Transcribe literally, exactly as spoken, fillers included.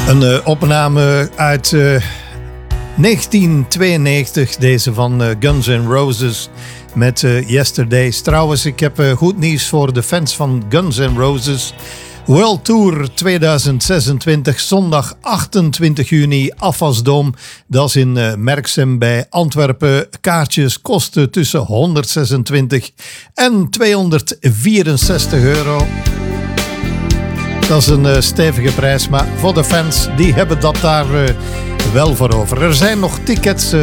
Een uh, opname uit uh, negentien tweeënnegentig, deze van uh, Guns N' Roses met uh, Yesterdays. Trouwens, ik heb uh, goed nieuws voor de fans van Guns N' Roses. World Tour tweeduizend zesentwintig, zondag achtentwintig juni, Afasdom. Dat is in uh, Merksem bij Antwerpen. Kaartjes kosten tussen honderdzesentwintig en tweehonderdvierenzestig euro. Dat is een uh, stevige prijs, maar voor de fans, die hebben dat daar uh, wel voor over. Er zijn nog tickets uh,